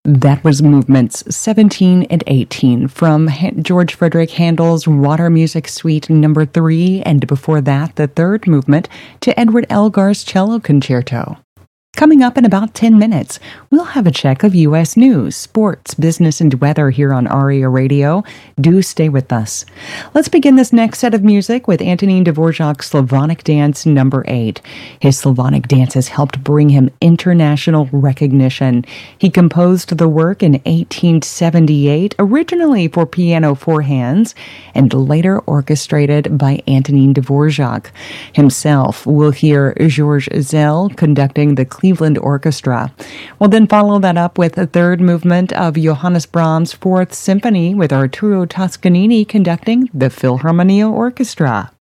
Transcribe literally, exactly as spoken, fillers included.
That was movements seventeen and eighteen from George Frederick Handel's Water Music Suite number three, and before that, the third movement to Edward Elgar's Cello Concerto. Coming up in about ten minutes, we'll have a check of U S news, sports, business, and weather here on ARIA Radio. Do stay with us. Let's begin this next set of music with Antonín Dvořák's Slavonic Dance number eight. His Slavonic dance has helped bring him international recognition. He composed the work in eighteen seventy-eight, originally for piano four hands, and later orchestrated by Antonín Dvořák. Himself, we'll hear Georges Szell conducting the Cleveland Orchestra. We'll then follow that up with a third movement of Johannes Brahms' Fourth Symphony with Arturo Toscanini conducting the Philharmonia Orchestra.